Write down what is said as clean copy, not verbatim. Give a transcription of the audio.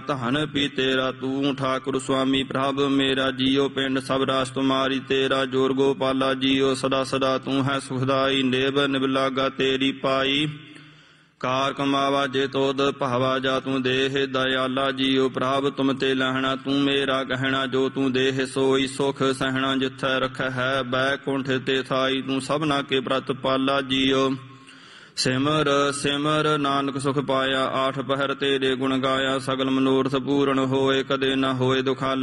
ਧਨ ਪੀ ਤੇਰਾ ਤੂੰ ਠਾਕੁਰ ਸੁਆਮੀ ਪ੍ਰਭ ਮੇਰਾ ਜੀਉ ਪਿੰਡ ਸਭ ਰਾਸ ਤੁਮਾਰੀ ਤੇਰਾ ਜੋਰ ਗੋਪਾਲਾ ਜੀਉ ਸਦਾ ਸਦਾ ਤੂੰ ਹੈ ਸੁਖਦਾਈ ਨਿਭ ਨਿਬਲਾਗਾ ਤੇਰੀ ਪਾਈ ਕਾਰ ਕਮਾਵਾ ਜੇ ਤੋਦ ਭਾਵਾ ਜਾ ਤੂੰ ਦੇਹ ਦਇਆਲਾ ਜੀਉ ਪ੍ਰਭ ਤੁਮ ਤੇ ਲਹਿਣਾ ਤੂੰ ਮੇਰਾ ਕਹਿਣਾ ਜੋ ਤੂੰ ਦੇਹ ਸੋਈ ਸੁਖ ਸਹਿਣਾ ਜਿੱਥੈ ਰਖੈ ਹੈ ਬੈਕੁੰਠ ਤੇ ਥਾਈ ਤੂੰ ਸਭਨਾ ਕੇ ਪ੍ਰਤ ਪਾਲਾ ਜੀਉ ਸਿਮਰ ਸਿਮਰ ਨਾਨਕ ਸੁਖ ਪਾਇਆ ਆਠ ਪਹਿਰ ਤੇਰੇ ਗੁਣ ਗਾਇਆ ਸਗਲ ਮਨੋਰਥ ਪੂਰਨ ਹੋਏ ਕਦੇ ਨਾ ਹੋਏ ਦੁਖਾਲਾ